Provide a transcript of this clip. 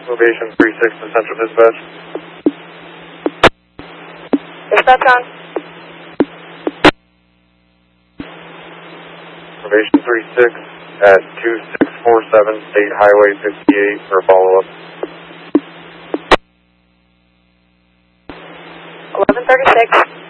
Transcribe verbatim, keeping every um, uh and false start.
Ovation three six to Central Dispatch. Dispatch on. Ovation three six at two six four seven State Highway fifty-eight for follow-up. eleven thirty-six.